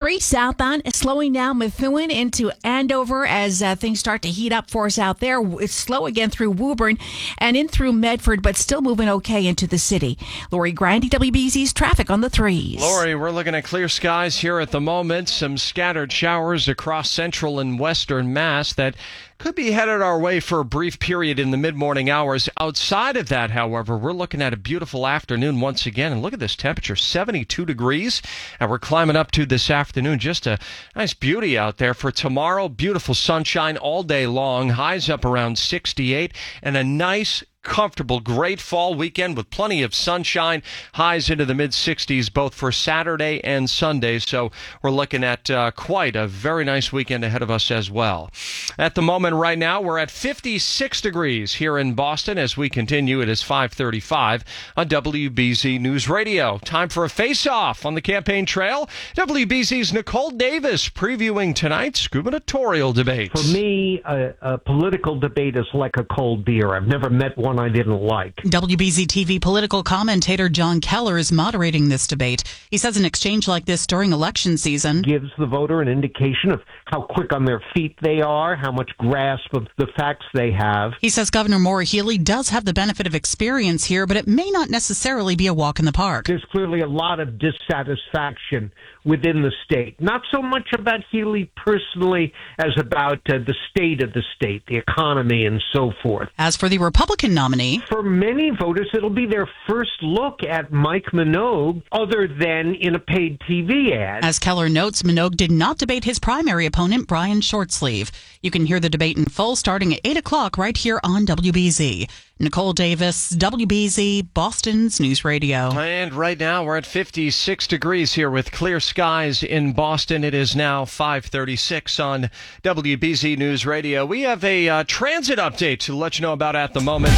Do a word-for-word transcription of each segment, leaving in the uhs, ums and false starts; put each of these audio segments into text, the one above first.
three southbound, slowing down Methuen into Andover as uh, things start to heat up for us out there. It's slow again through Woburn and in through Medford, but still moving okay into the city. Lori Grandy, W B Z's traffic on the threes. Lori, we're looking at clear skies here at the moment. Some scattered showers across central and western Mass that could be headed our way for a brief period in the mid-morning hours. Outside of that, however, we're looking at a beautiful afternoon once again. And look at this temperature, seventy-two degrees. And we're climbing up to this afternoon. Just a nice beauty out there for tomorrow. Beautiful sunshine all day long. Highs up around sixty-eight. And a nice, comfortable, great fall weekend with plenty of sunshine, highs into the mid-sixties both for Saturday and Sunday. So we're looking at uh, quite a very nice weekend ahead of us as well. At the moment right now, we're at fifty-six degrees here in Boston. As we continue, it is five thirty-five on W B Z News Radio. Time for a face-off on the campaign trail. W B Z's Nicole Davis previewing tonight's gubernatorial debate. For me, a, a political debate is like a cold beer. I've never met one I didn't like. W B Z T V political commentator John Keller is moderating this debate. He says an exchange like this during election season gives the voter an indication of how quick on their feet they are, how much grasp of the facts they have. He says Governor Maura Healey does have the benefit of experience here, but it may not necessarily be a walk in the park. There's clearly a lot of dissatisfaction within the state. Not so much about Healey personally as about uh, the state of the state, the economy, and so forth. As for the Republican nominee, for many voters, it'll be their first look at Mike Minogue other than in a paid T V ad. As Keller notes, Minogue did not debate his primary opponent, Brian Shortsleeve. You can hear the debate in full starting at eight o'clock right here on W B Z. Nicole Davis, W B Z, Boston's News Radio. And right now we're at fifty-six degrees here with clear skies in Boston. It is now five thirty-six on W B Z News Radio. We have a uh, transit update to let you know about at the moment.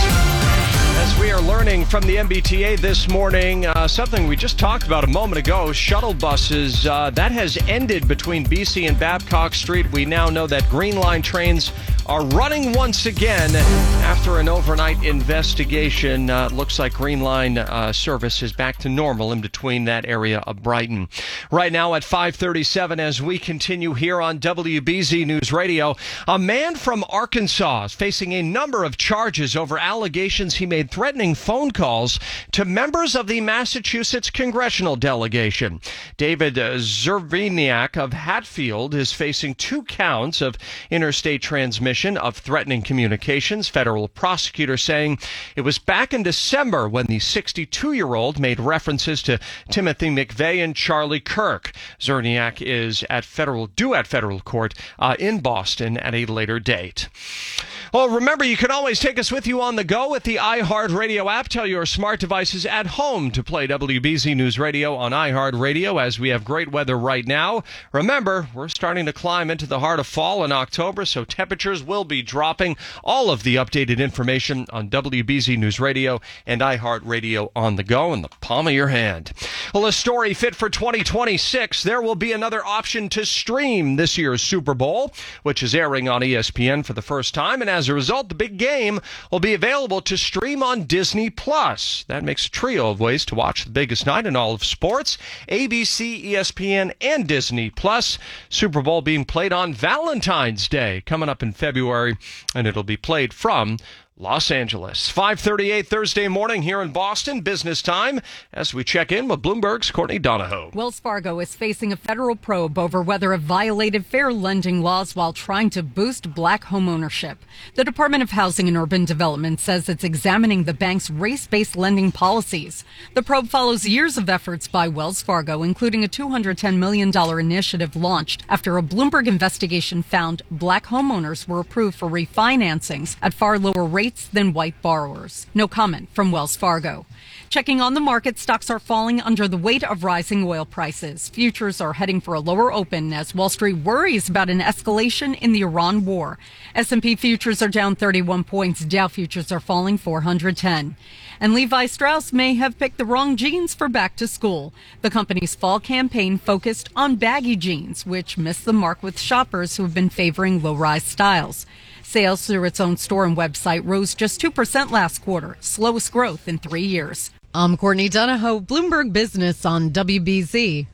As we are learning from the M B T A this morning, uh, something we just talked about a moment ago, shuttle buses, uh, that has ended between B C and Babcock Street. We now know that Green Line trains are running once again after an overnight investigation. Uh, looks like Green Line uh, service is back to normal in between that area of Brighton. Right now at five thirty-seven, as we continue here on W B Z News Radio, a man from Arkansas is facing a number of charges over allegations he made threatening phone calls to members of the Massachusetts congressional delegation. David Zerviniak of Hatfield is facing two counts of interstate transmission of threatening communications. Federal prosecutor saying it was back in December when the sixty-two-year-old made references to Timothy McVeigh and Charlie Kirk. Zerniak is at federal due at federal court uh, in Boston at a later date. Well, remember, you can always take us with you on the go with the iHeartRadio app. Tell your smart devices at home to play W B Z News Radio on iHeartRadio as we have great weather right now. Remember, we're starting to climb into the heart of fall in October, so temperatures will be dropping. All of the updated information on W B Z News Radio and iHeartRadio on the go in the palm of your hand. Well, a story fit for twenty twenty-six. There will be another option to stream this year's Super Bowl, which is airing on E S P N for the first time, and as As a result, the big game will be available to stream on Disney Plus. That makes a trio of ways to watch the biggest night in all of sports: A B C, E S P N, and Disney Plus. Super Bowl being played on Valentine's Day, coming up in February, and it'll be played from Los Angeles. five thirty-eight Thursday morning here in Boston, business time, as we check in with Bloomberg's Courtney Donahoe. Wells Fargo is facing a federal probe over whether it violated fair lending laws while trying to boost black homeownership. The Department of Housing and Urban Development says it's examining the bank's race-based lending policies. The probe follows years of efforts by Wells Fargo, including a two hundred ten million dollars initiative launched after a Bloomberg investigation found black homeowners were approved for refinancings at far lower rates than white borrowers. No comment from Wells Fargo. Checking on the market, stocks are falling under the weight of rising oil prices. Futures are heading for a lower open as Wall Street worries about an escalation in the Iran war. S and P futures are down thirty-one points. Dow futures are falling four hundred ten. And Levi Strauss may have picked the wrong jeans for back to school. The company's fall campaign focused on baggy jeans, which missed the mark with shoppers who have been favoring low-rise styles. Sales through its own store and website rose just two percent last quarter, slowest growth in three years. I'm Courtney Donahoe, Bloomberg Business on W B Z.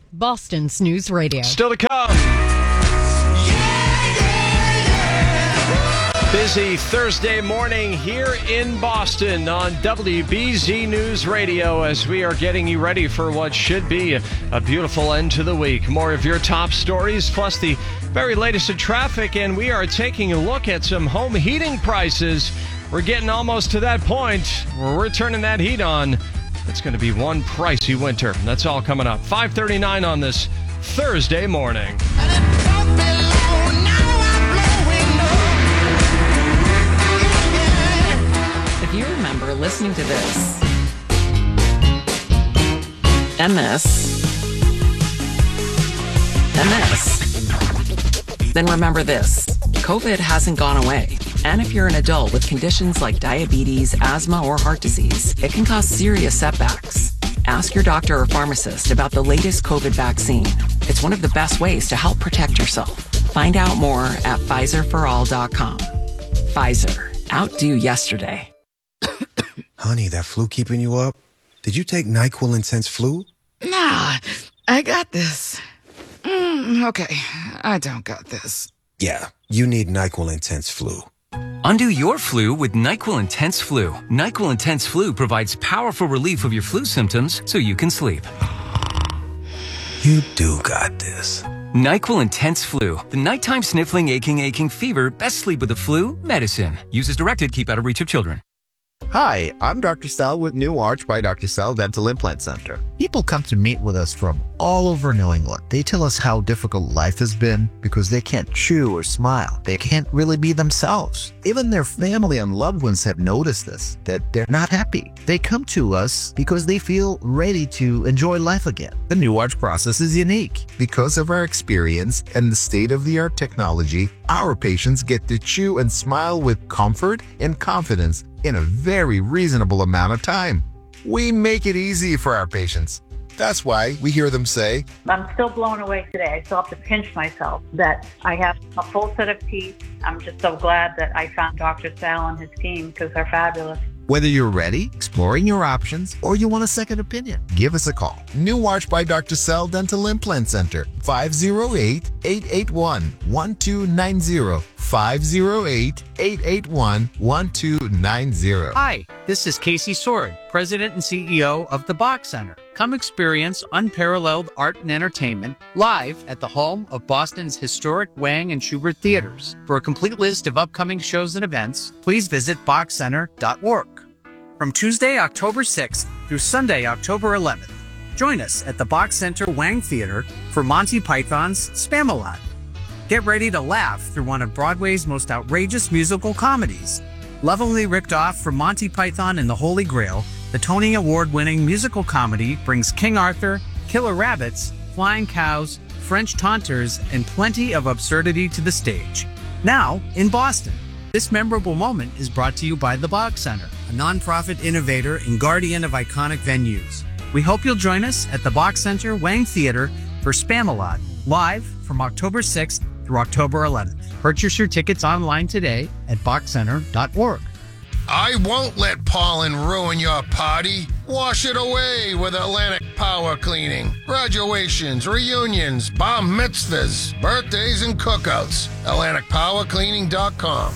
Boston's News Radio. Still to come. Busy Thursday morning here in Boston on W B Z News Radio as we are getting you ready for what should be a, a beautiful end to the week. More of your top stories, plus the very latest in traffic, and we are taking a look at some home heating prices. We're getting almost to that point where we're turning that heat on. It's going to be one pricey winter. That's all coming up. five thirty-nine on this Thursday morning. If you remember listening to this, M S, M S, then remember this, COVID hasn't gone away. And if you're an adult with conditions like diabetes, asthma, or heart disease, it can cause serious setbacks. Ask your doctor or pharmacist about the latest COVID vaccine. It's one of the best ways to help protect yourself. Find out more at Pfizer for all dot com. Pfizer, outdo yesterday. Honey, that flu keeping you up? Did you take NyQuil Intense Flu? Nah, I got this. Mm, okay, I don't got this. Yeah, you need NyQuil Intense Flu. Undo your flu with NyQuil Intense Flu. NyQuil Intense Flu provides powerful relief of your flu symptoms so you can sleep. You do got this. NyQuil Intense Flu. The nighttime sniffling, aching, aching fever. Best sleep with the flu medicine. Use as directed. Keep out of reach of children. Hi, I'm Doctor Sal with New Arch by Doctor Sal Dental Implant Center. People come to meet with us from all over New England. They tell us how difficult life has been because they can't chew or smile. They can't really be themselves. Even their family and loved ones have noticed this, that they're not happy. They come to us because they feel ready to enjoy life again. The New Arch process is unique. Because of our experience and the state-of-the-art technology, our patients get to chew and smile with comfort and confidence in a very reasonable amount of time. We make it easy for our patients. That's why we hear them say, I'm still blown away today. I still have to pinch myself that I have a full set of teeth. I'm just so glad that I found Doctor Sal and his team because they're fabulous. Whether you're ready, exploring your options, or you want a second opinion, give us a call. New Arch by Doctor Sal Dental Implant Center, five oh eight, eight eight one, one two nine zero, five oh eight, eight eight one, one two nine zero. Hi, this is Casey Sword, President and C E O of the Bach Center. Come experience unparalleled art and entertainment live at the home of Boston's historic Wang and Schubert theaters. For a complete list of upcoming shows and events, please visit bach center dot org. From Tuesday, October sixth through Sunday, October eleventh, join us at the Bach Center Wang Theater for Monty Python's Spamalot. Get ready to laugh through one of Broadway's most outrageous musical comedies. Lovingly ripped off from Monty Python and the Holy Grail, the Tony Award-winning musical comedy brings King Arthur, killer rabbits, flying cows, French taunters, and plenty of absurdity to the stage. Now, in Boston. This memorable moment is brought to you by the Bach Center, a nonprofit innovator and guardian of iconic venues. We hope you'll join us at the Bach Center Wang Theater for Spamalot, live from October sixth through October eleventh. Purchase your tickets online today at bach center dot org. I won't let pollen ruin your party. Wash it away with Atlantic Power Cleaning. Graduations, reunions, bar mitzvahs, birthdays, and cookouts. Atlantic Power Cleaning dot com.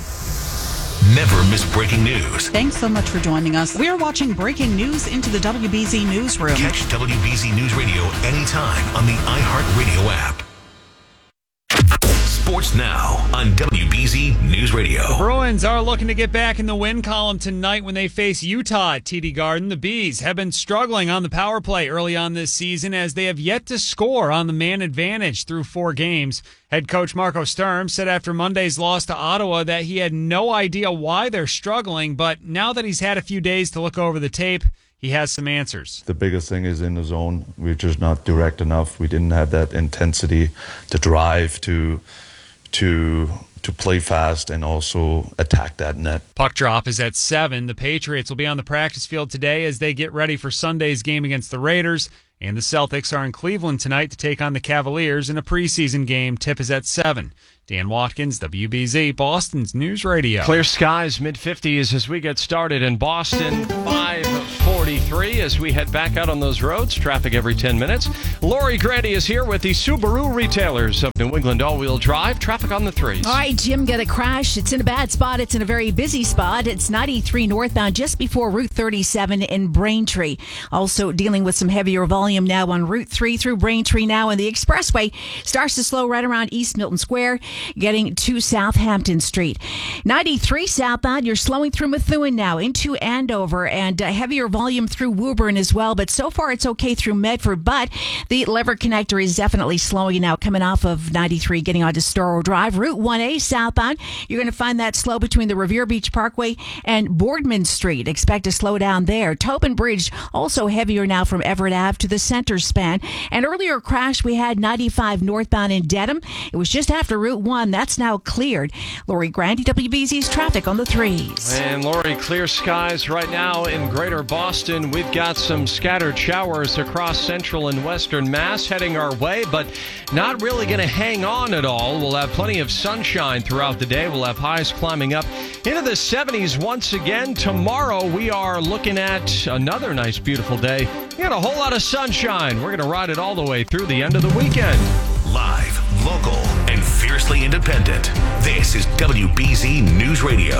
Never miss breaking news. Thanks so much for joining us. We're watching breaking news into the W B Z Newsroom. Catch W B Z News Radio anytime on the iHeartRadio app. Sports now on W B Z News Radio. The Bruins are looking to get back in the win column tonight when they face Utah at T D Garden. The Bees have been struggling on the power play early on this season as they have yet to score on the man advantage through four games. Head coach Marco Sturm said after Monday's loss to Ottawa that he had no idea why they're struggling, but now that he's had a few days to look over the tape, he has some answers. The biggest thing is in the zone. We're just not direct enough. We didn't have that intensity, the drive to to to play fast and also attack that net. Puck drop is at seven. The Patriots will be on the practice field today as they get ready for Sunday's game against the Raiders. And the Celtics are in Cleveland tonight to take on the Cavaliers in a preseason game. Tip is at seven. Dan Watkins, W B Z, Boston's News Radio. Clear skies, mid fifties as we get started in Boston. five forty. forty-three as we head back out on those roads. Traffic every ten minutes. Lori Grandy is here with the Subaru retailers of New England all-wheel drive. Traffic on the threes. All right, Jim, got a crash. It's in a bad spot. It's in a very busy spot. It's ninety-three northbound just before Route thirty-seven in Braintree. Also dealing with some heavier volume now on Route three through Braintree now, and the expressway starts to slow right around East Milton Square, getting to Southampton Street. ninety-three southbound, you're slowing through Methuen now into Andover, and uh, heavier volume through Woburn as well, but so far it's okay through Medford, but the lever connector is definitely slowing now coming off of ninety-three, getting onto Storrow Drive. Route one A southbound, you're going to find that slow between the Revere Beach Parkway and Boardman Street. Expect to slow down there. Tobin Bridge also heavier now from Everett Ave to the center span. And earlier crash we had ninety-five northbound in Dedham. It was just after Route one. That's now cleared. Lori Grandy, W B Z's traffic on the threes. And Lori, clear skies right now in Greater Boston. We've got some scattered showers across central and western Mass heading our way, but not really going to hang on at all. We'll have plenty of sunshine throughout the day. We'll have highs climbing up into the seventies once again. Tomorrow we are looking at another nice, beautiful day. We got a whole lot of sunshine. We're going to ride it all the way through the end of the weekend. Live, local, and fiercely independent. This is W B Z News Radio.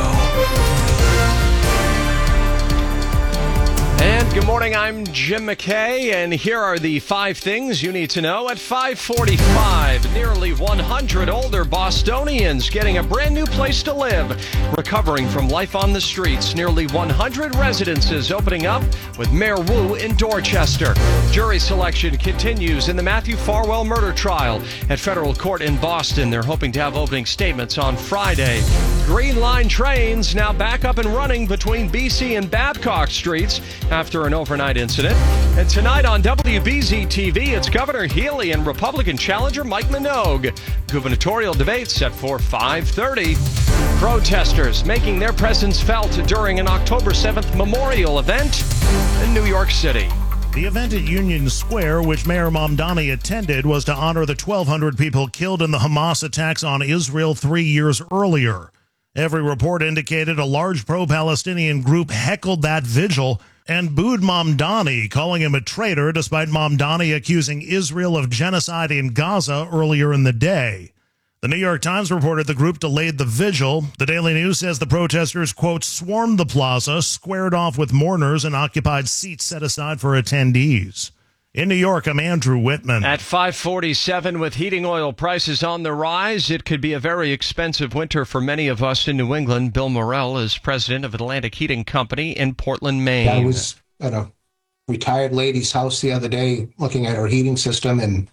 And good morning, I'm Jim McKay, and here are the five things you need to know at five forty-five. Nearly one hundred older Bostonians getting a brand new place to live. Recovering from life on the streets, nearly one hundred residences opening up with Mayor Wu in Dorchester. Jury selection continues in the Matthew Farwell murder trial at federal court in Boston. They're hoping to have opening statements on Friday. Green Line trains now back up and running between B C and Babcock Streets after an overnight incident. And tonight on W B Z T V, it's Governor Healy and Republican challenger Mike Minogue. Gubernatorial debate set for five thirty. Protesters making their presence felt during an October seventh memorial event in New York City. The event at Union Square, which Mayor Mamdani attended, was to honor the twelve hundred people killed in the Hamas attacks on Israel three years earlier. Every report indicated a large pro-Palestinian group heckled that vigil and booed Mamdani, calling him a traitor, despite Mamdani accusing Israel of genocide in Gaza earlier in the day. The New York Times reported the group delayed the vigil. The Daily News says the protesters, quote, swarmed the plaza, squared off with mourners, and occupied seats set aside for attendees. In New York, I'm Andrew Whitman. At five forty-seven, with heating oil prices on the rise, it could be a very expensive winter for many of us in New England. Bill Morrell is president of Atlantic Heating Company in Portland, Maine. I was at a retired lady's house the other day looking at her heating system, and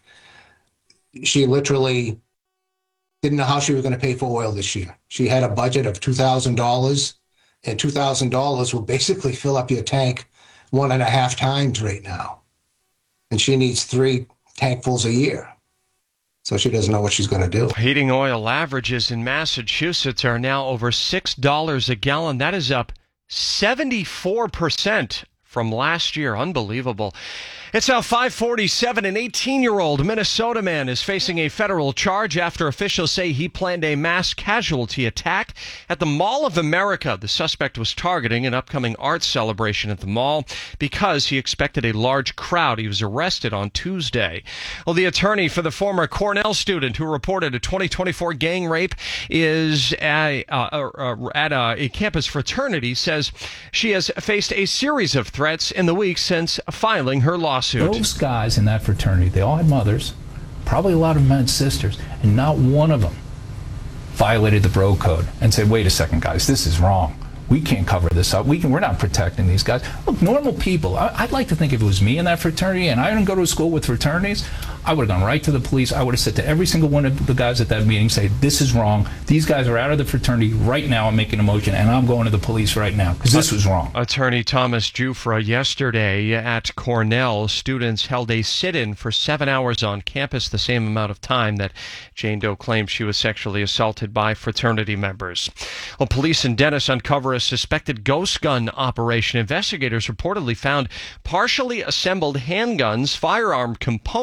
she literally didn't know how she was going to pay for oil this year. She had a budget of two thousand dollars, and two thousand dollars will basically fill up your tank one and a half times right now. And she needs three tankfuls a year. So she doesn't know what she's going to do. Heating oil averages in Massachusetts are now over six dollars a gallon. That is up seventy-four percent from last year. Unbelievable. It's now five forty-seven. An eighteen-year-old Minnesota man is facing a federal charge after officials say he planned a mass casualty attack at the Mall of America. The suspect was targeting an upcoming art celebration at the mall because he expected a large crowd. He was arrested on Tuesday. Well, the attorney for the former Cornell student who reported a twenty twenty-four gang rape is at, uh, uh, at a, a campus fraternity, says she has faced a series of threats in the weeks since filing her lawsuit. Those guys in that fraternity, they all had mothers, probably a lot of them had sisters, and not one of them violated the bro code and said, wait a second, guys, this is wrong. We can't cover this up. We can, we're not protecting these guys. Look, normal people, I, I'd like to think if it was me in that fraternity and I didn't go to a school with fraternities, I would have gone right to the police. I would have said to every single one of the guys at that meeting, say, this is wrong. These guys are out of the fraternity right now. I'm making a motion, and I'm going to the police right now because this was wrong. Attorney Thomas Jufra, yesterday at Cornell, students held a sit-in for seven hours on campus, the same amount of time that Jane Doe claimed she was sexually assaulted by fraternity members. Well, police in Dennis uncover a suspected ghost gun operation. Investigators reportedly found partially assembled handguns, firearm components,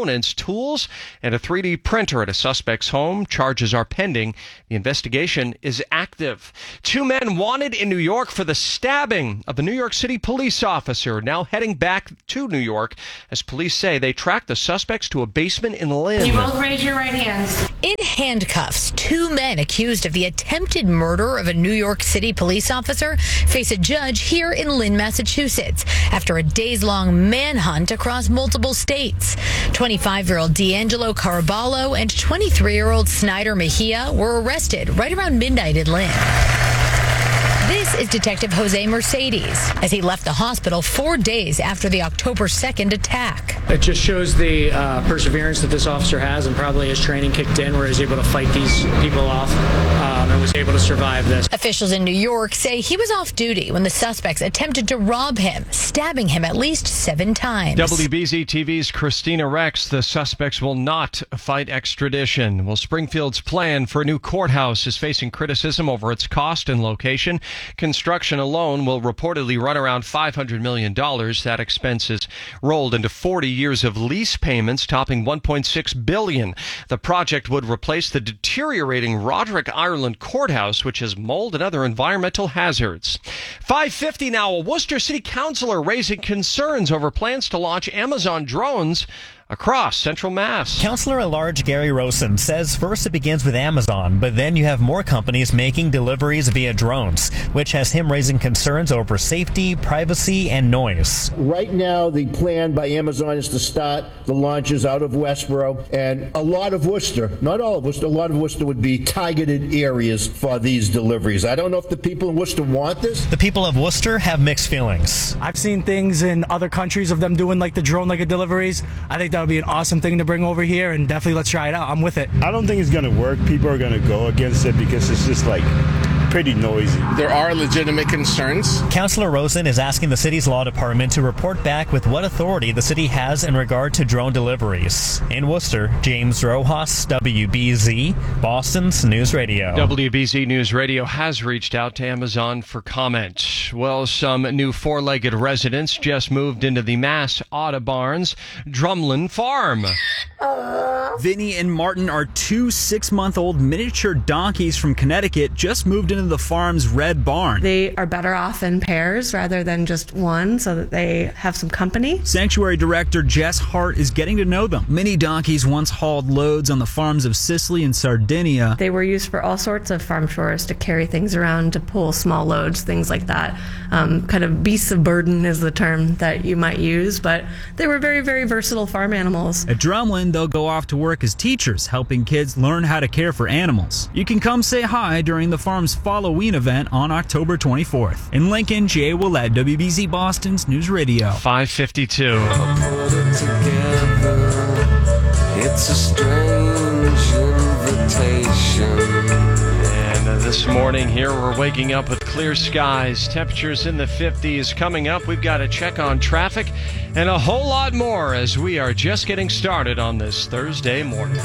tools and a three D printer at a suspect's home. Charges are pending. The investigation is active. Two men wanted in New York for the stabbing of a New York City police officer now heading back to New York as police say they tracked the suspects to a basement in Lynn. You both raise your right hands. In handcuffs, two men accused of the attempted murder of a New York City police officer face a judge here in Lynn, Massachusetts, after a days-long manhunt across multiple states. twenty-five-year-old D'Angelo Caraballo and twenty-three-year-old Snyder Mejia were arrested right around midnight in Lynn. This is Detective Jose Mercedes as he left the hospital four days after the October second attack. It just shows the uh, perseverance that this officer has, and probably his training kicked in where he's able to fight these people off um, and was able to survive this. Officials in New York say he was off duty when the suspects attempted to rob him, stabbing him at least seven times. W B Z T V's Christina Rex, the suspects will not fight extradition. Well, Springfield's plan for a new courthouse is facing criticism over its cost and location. Construction alone will reportedly run around five hundred million dollars. That expense is rolled into forty years of lease payments, topping one point six billion dollars. The project would replace the deteriorating Roderick Ireland Courthouse, which has mold and other environmental hazards. five fifty now, a Worcester City councilor raising concerns over plans to launch Amazon drones across Central Mass. Councilor at Large Gary Rosen says first it begins with Amazon, but then you have more companies making deliveries via drones, which has him raising concerns over safety, privacy, and noise. Right now, the plan by Amazon is to start the launches out of Westboro, and a lot of Worcester, not all of Worcester, a lot of Worcester would be targeted areas for these deliveries. I don't know if the people in Worcester want this. The people of Worcester have mixed feelings. I've seen things in other countries of them doing like the drone like a deliveries. I think that would be an awesome thing to bring over here, and definitely let's try it out. I'm with it. I don't think it's going to work. People are going to go against it because it's just like pretty noisy. There are legitimate concerns. Councilor Rosen is asking the city's law department to report back with what authority the city has in regard to drone deliveries. In Worcester, James Rojas, W B Z, Boston's News Radio. W B Z News Radio has reached out to Amazon for comment. Well, some new four-legged residents just moved into the Mass Audubon's Drumlin Farm. Vinny and Martin are two six-month-old miniature donkeys from Connecticut, just moved into the farm's red barn. They are better off in pairs rather than just one, so that they have some company. Sanctuary Director Jess Hart is getting to know them. Mini donkeys once hauled loads on the farms of Sicily and Sardinia. They were used for all sorts of farm chores, to carry things around, to pull small loads, things like that. Um, kind of beasts of burden is the term that you might use, but they were very, very versatile farm animals. At Drumlin, they'll go off to work as teachers, helping kids learn how to care for animals. You can come say hi during the farm's Halloween event on October twenty-fourth. In Lincoln, Jay Willett, W B Z Boston's News Radio. five fifty-two. It's a strange invitation. And uh, this morning here, we're waking up with clear skies, temperatures in the fifties. Coming up, we've got to check on traffic and a whole lot more as we are just getting started on this Thursday morning.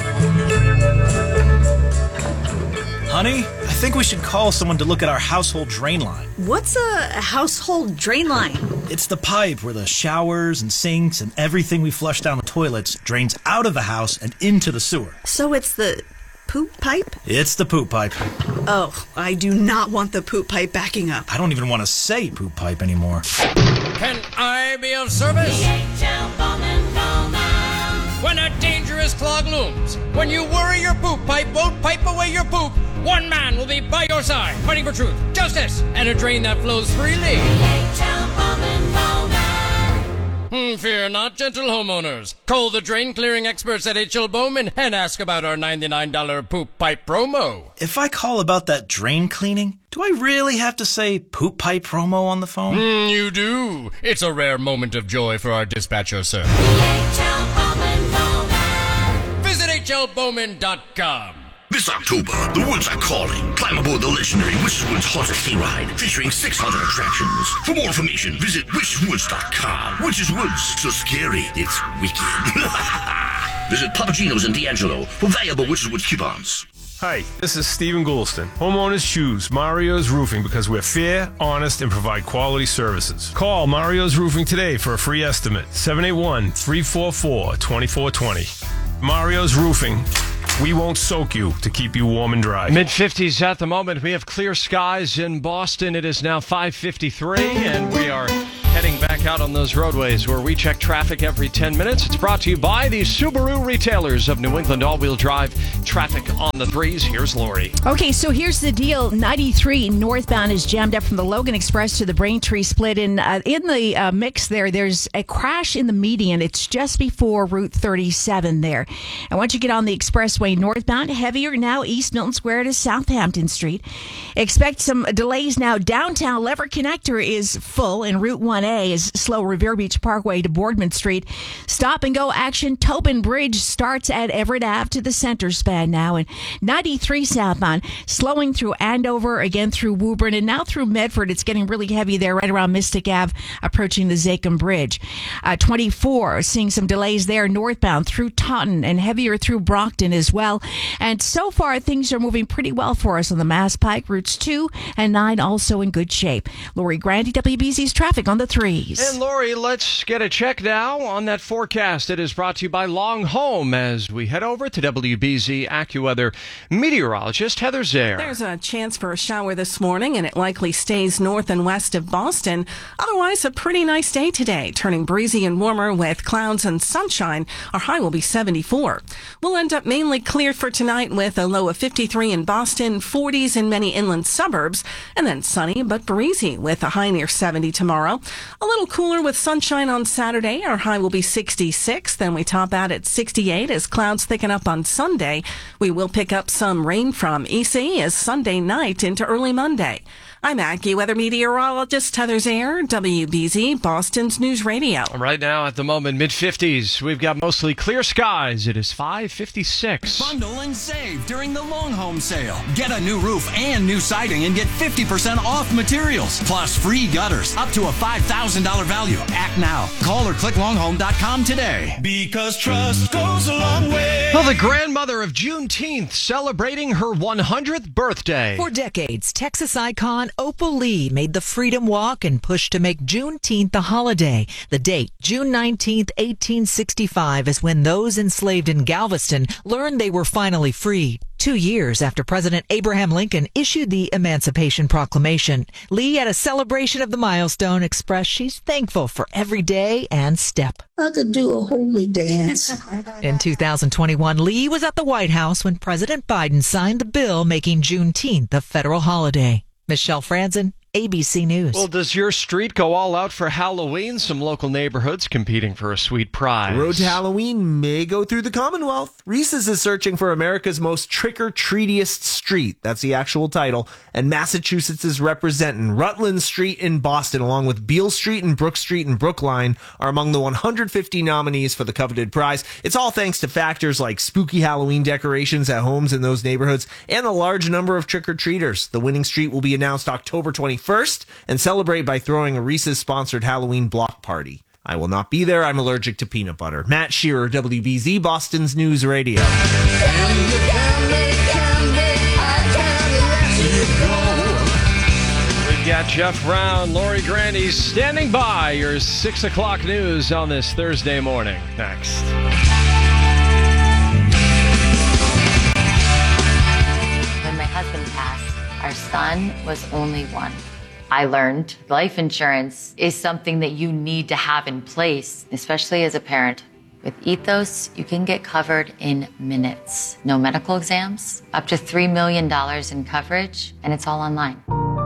Honey, I think we should call someone to look at our household drain line. What's a household drain line? It's the pipe where the showers and sinks and everything we flush down the toilets drains out of the house and into the sewer. So it's the poop pipe? It's the poop pipe. Oh, I do not want the poop pipe backing up. I don't even want to say poop pipe anymore. Can I be of service? The H L Bowman Bowman. When a dangerous clog looms, when you worry your poop pipe won't pipe away your poop, one man will be by your side, fighting for truth, justice, and a drain that flows freely. The H L Bowman Bowman. Hmm, fear not, gentle homeowners. Call the drain clearing experts at H L Bowman and ask about our ninety-nine dollars poop pipe promo. If I call about that drain cleaning, do I really have to say poop pipe promo on the phone? Mm, you do. It's a rare moment of joy for our dispatcher, sir. The H L Bowman Bowman. Visit H L Bowman dot com. This October, the woods are calling. Climb aboard the legendary Witch's Woods Haunted Hayride, featuring six hundred attractions. For more information, visit witches woods dot com. Witch's Woods, so scary, it's wicked. Visit Papagino's and D'Angelo for valuable Witch's Woods coupons. Hi, this is Stephen Goulston. Homeowners choose Mario's Roofing because we're fair, honest, and provide quality services. Call Mario's Roofing today for a free estimate. seven eight one, three four four, two four two zero. Mario's Roofing. We won't soak you to keep you warm and dry. Mid fifties at the moment. We have clear skies in Boston. It is now five fifty-three, and we are heading back out on those roadways where we check traffic every ten minutes. It's brought to you by the Subaru retailers of New England all-wheel drive. Traffic on the threes. Here's Lori. Okay, so here's the deal. ninety-three northbound is jammed up from the Logan Express to the Braintree split. In, uh, in the uh, mix there, there's a crash in the median. It's just before Route thirty-seven there. And once you get on the expressway northbound, heavier now East Milton Square to Southampton Street. Expect some delays now. Downtown Lever Connector is full, and Route one A is slow. Revere Beach Parkway to Boardman Street. Stop and go action. Tobin Bridge starts at Everett Ave to the center span now. And ninety-three southbound, slowing through Andover, again through Woburn, and now through Medford. It's getting really heavy there right around Mystic Ave, approaching the Zakim Bridge. Uh, twenty-four, seeing some delays there northbound through Taunton and heavier through Brockton as well. And so far, things are moving pretty well for us on the Mass Pike. Routes two and nine also in good shape. Lori Grandy, W B Z's traffic on the threes. And Lori, let's get a check now on that forecast. It is brought to you by Long Home as we head over to W B Z AccuWeather meteorologist Heather Zare. There's a chance for a shower this morning, and it likely stays north and west of Boston. Otherwise, a pretty nice day today, turning breezy and warmer with clouds and sunshine. Our high will be seventy-four. We'll end up mainly clear for tonight with a low of fifty-three in Boston, forties in many inland suburbs, and then sunny but breezy with a high near seventy tomorrow. A little cooler with sunshine on Saturday. Our high will be sixty-six. Then we top out at sixty-eight as clouds thicken up on Sunday. We will pick up some rain from E C as Sunday night into early Monday. I'm AccuWeather meteorologist Heather Zare, W B Z, Boston's News Radio. Right now, at the moment, mid fifties. We've got mostly clear skies. It is five fifty-six. Bundle and save during the Long Home Sale. Get a new roof and new siding and get fifty percent off materials. Plus free gutters up to a five thousand dollars value. Act now. Call or click long home dot com today. Because trust goes a long way. Well, the grandmother of Juneteenth celebrating her one hundredth birthday. For decades, Texas icon Opal Lee made the Freedom Walk and pushed to make Juneteenth a holiday. The date, June nineteenth, eighteen sixty-five, is when those enslaved in Galveston learned they were finally free. Two years after President Abraham Lincoln issued the Emancipation Proclamation, Lee, at a celebration of the milestone, expressed she's thankful for every day and step. I could do a holy dance. In two thousand twenty-one, Lee was at the White House when President Biden signed the bill making Juneteenth a federal holiday. Michelle Franzen, A B C News. Well, does your street go all out for Halloween? Some local neighborhoods competing for a sweet prize. The road to Halloween may go through the Commonwealth. Reese's is searching for America's most trick-or-treatiest street. That's the actual title. And Massachusetts is representing Rutland Street in Boston, along with Beale Street and Brook Street in Brookline, are among the one hundred fifty nominees for the coveted prize. It's all thanks to factors like spooky Halloween decorations at homes in those neighborhoods and a large number of trick-or-treaters. The winning street will be announced October twenty-first and celebrate by throwing a Reese's-sponsored Halloween block party. I will not be there. I'm allergic to peanut butter. Matt Shearer, W B Z, Boston's News Radio. We've got Jeff Brown, Lori Grandy standing by. Your six o'clock news on this Thursday morning. Next. When my husband passed, our son was only one. I learned life insurance is something that you need to have in place, especially as a parent. With Ethos, you can get covered in minutes. No medical exams, up to three million dollars in coverage, and it's all online.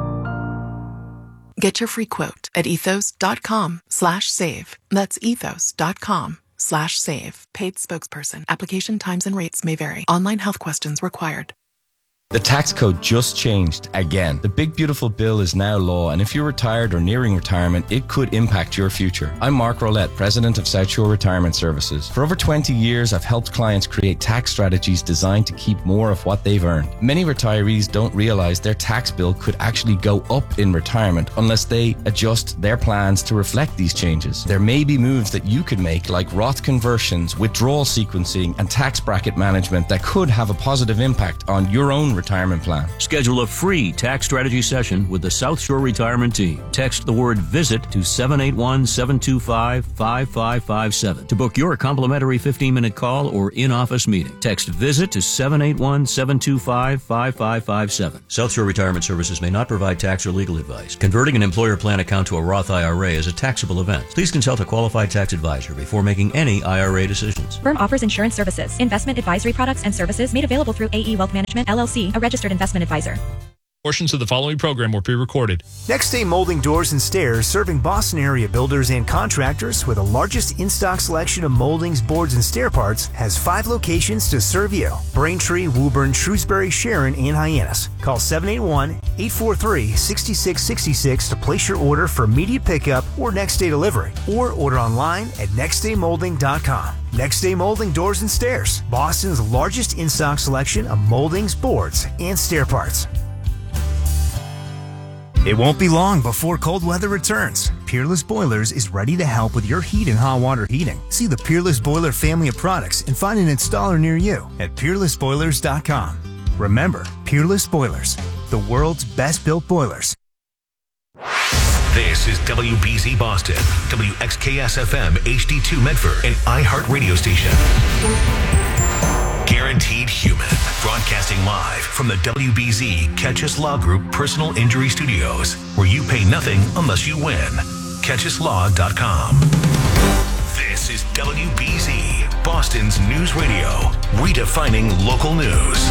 Get your free quote at ethos.com slash save. That's ethos.com slash save. Paid spokesperson. Application times and rates may vary. Online health questions required. The tax code just changed again. The big beautiful bill is now law, and if you're retired or nearing retirement, it could impact your future. I'm Mark Rollette, president of South Shore Retirement Services. For over twenty years, I've helped clients create tax strategies designed to keep more of what they've earned. Many retirees don't realize their tax bill could actually go up in retirement unless they adjust their plans to reflect these changes. There may be moves that you could make, like Roth conversions, withdrawal sequencing, and tax bracket management that could have a positive impact on your own retirement plan. Schedule a free tax strategy session with the South Shore Retirement Team. Text the word VISIT to seven eight one, seven two five, five five five seven to book your complimentary fifteen-minute call or in-office meeting. Text VISIT to seven eight one, seven two five, five five five seven. South Shore Retirement Services may not provide tax or legal advice. Converting an employer plan account to a Roth I R A is a taxable event. Please consult a qualified tax advisor before making any I R A decisions. Firm offers insurance services, investment advisory products and services made available through A E Wealth Management, L L C, a registered investment advisor. Portions of the following program were pre-recorded. Next Day Molding Doors and Stairs, serving Boston area builders and contractors with the largest in-stock selection of moldings, boards, and stair parts, has five locations to serve you. Braintree, Woburn, Shrewsbury, Sharon, and Hyannis. Call seven eight one, eight four three, six six six six to place your order for immediate pickup or next day delivery, or order online at next day molding dot com. Next Day Molding Doors and Stairs, Boston's largest in-stock selection of moldings, boards, and stair parts. It won't be long before cold weather returns. Peerless Boilers is ready to help with your heat and hot water heating. See the Peerless Boiler family of products and find an installer near you at peerless boilers dot com. Remember, Peerless Boilers, the world's best built boilers. This is W B Z Boston, W X K S F M H D two Medford, an iHeart radio station. Guaranteed Human, broadcasting live from the W B Z Catch Us Law Group Personal Injury Studios, where you pay nothing unless you win. catch us law dot com. This is W B Z, Boston's news radio, redefining local news.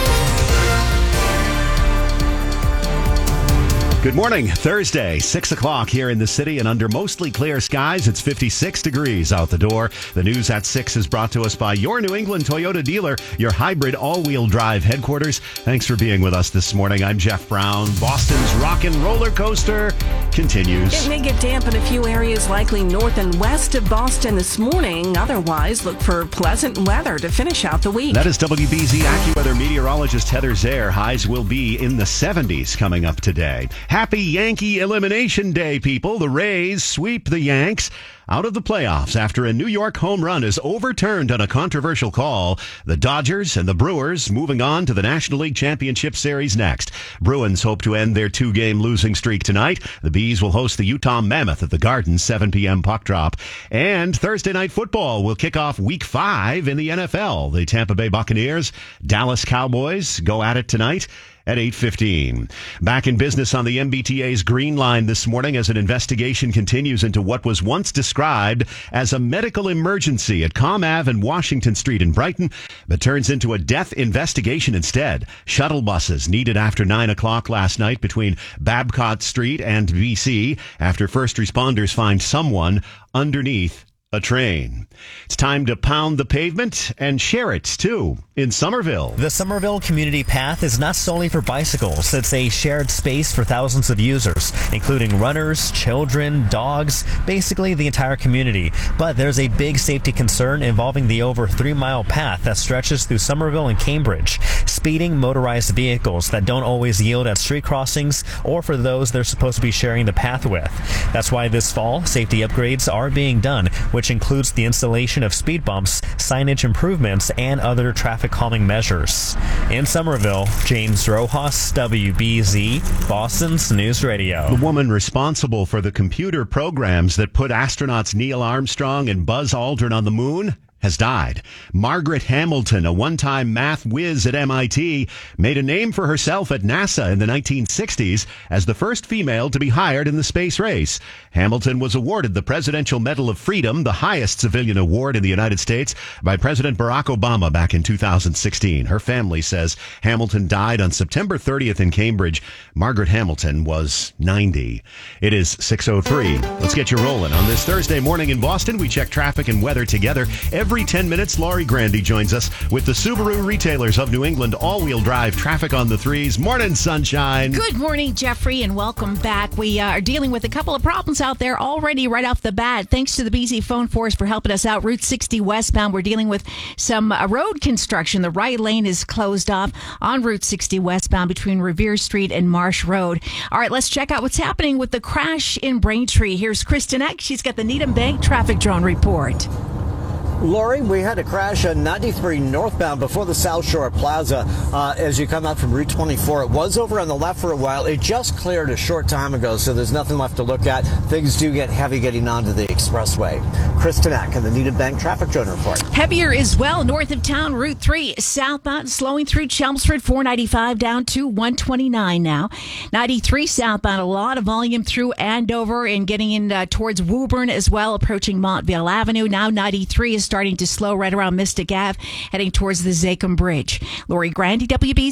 Good morning. Thursday, six o'clock here in the city and under mostly clear skies. It's fifty-six degrees out the door. The news at six is brought to us by your New England Toyota dealer, your hybrid all-wheel drive headquarters. Thanks for being with us this morning. I'm Jeff Brown. Boston's rock and roller coaster continues. It may get damp in a few areas, likely north and west of Boston this morning. Otherwise, look for pleasant weather to finish out the week. That is W B Z AccuWeather meteorologist Heather Zare. Highs will be in the seventies coming up today. Happy Yankee Elimination Day, people. The Rays sweep the Yanks out of the playoffs after a New York home run is overturned on a controversial call. The Dodgers and the Brewers moving on to the National League Championship Series next. Bruins hope to end their two-game losing streak tonight. The Bees will host the Utah Mammoth at the Garden, seven p.m. puck drop. And Thursday Night Football will kick off Week five in the N F L. The Tampa Bay Buccaneers, Dallas Cowboys go at it tonight at eight fifteen. Back in business on the M B T A's Green Line this morning as an investigation continues into what was once described as a medical emergency at Com Ave and Washington Street in Brighton, but turns into a death investigation instead. Shuttle buses needed after nine o'clock last night between Babcock Street and B C after first responders find someone underneath a train. It's time to pound the pavement and share it, too, in Somerville. The Somerville Community Path is not solely for bicycles. It's a shared space for thousands of users, including runners, children, dogs, basically the entire community. But there's a big safety concern involving the over three-mile path that stretches through Somerville and Cambridge. Speeding motorized vehicles that don't always yield at street crossings or for those they're supposed to be sharing the path with. That's why this fall, safety upgrades are being done, which includes the installation of speed bumps, signage improvements, and other traffic calming measures. In Somerville, James Rojas, W B Z, Boston's News Radio. The woman responsible for the computer programs that put astronauts Neil Armstrong and Buzz Aldrin on the moon has died. Margaret Hamilton, a one-time math whiz at M I T, made a name for herself at NASA in the nineteen sixties as the first female to be hired in the space race. Hamilton was awarded the Presidential Medal of Freedom, the highest civilian award in the United States, by President Barack Obama back in two thousand sixteen. Her family says Hamilton died on September thirtieth in Cambridge. Margaret Hamilton was ninety. It is six oh three. Let's get you rolling. On this Thursday morning in Boston, we check traffic and weather together. Every Every ten minutes, Laurie Grandy joins us with the Subaru Retailers of New England all-wheel drive traffic on the threes. Morning, sunshine. Good morning, Jeffrey, and welcome back. We uh, are dealing with a couple of problems out there already right off the bat. Thanks to the B Z Phone Force for helping us out. Route sixty westbound, we're dealing with some uh, road construction. The right lane is closed off on Route sixty westbound between Revere Street and Marsh Road. All right, let's check out what's happening with the crash in Braintree. Here's Kristen Eck. She's got the Needham Bank traffic drone report. Lori, we had a crash on ninety-three northbound before the South Shore Plaza uh, as you come out from Route twenty-four. It was over on the left for a while. It just cleared a short time ago, so there's nothing left to look at. Things do get heavy getting onto the expressway. Chris Tanak in the Needham Bank Traffic Zone Report. Heavier as well north of town, Route three southbound, slowing through Chelmsford, four ninety-five down to one twenty-nine now. ninety-three southbound, a lot of volume through Andover and getting in uh, towards Woburn as well, approaching Montville Avenue. Now ninety-three is starting to slow right around Mystic Ave, heading towards the Zachem Bridge. Lori Grandy, W B C.